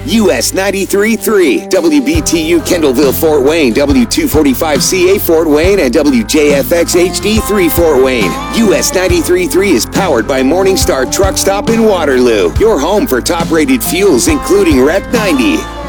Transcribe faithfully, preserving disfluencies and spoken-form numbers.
U S ninety-three point three, W B T U Kendallville, Fort Wayne, W two forty-five C A Fort Wayne, and W J F X H D three Fort Wayne. U S ninety-three point three is powered by Morningstar Truck Stop in Waterloo, your home for top-rated fuels including Rep ninety.